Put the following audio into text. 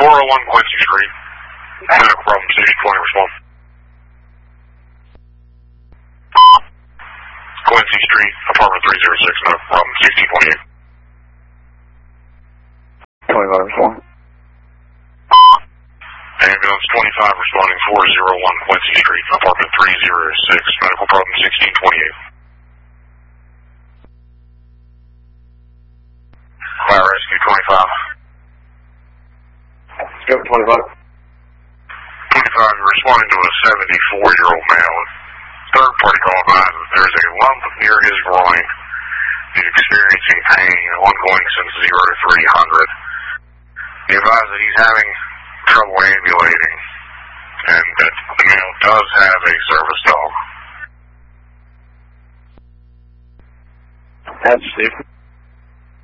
401 Quincy Street. Medical problem, 6020, respond. Quincy Street, apartment 306, medical problem, 1628. 25, respond. Ambulance 25 responding 401 Quincy Street, apartment 306, medical problem 1628. Fire rescue 25. Go 25. 25 responding to a 74-year-old male. Third party call advises there's a lump near his groin. He's experiencing pain ongoing since 0 to 300. He advised that he's having trouble ambulating and that the male does have a service dog. That's Steve.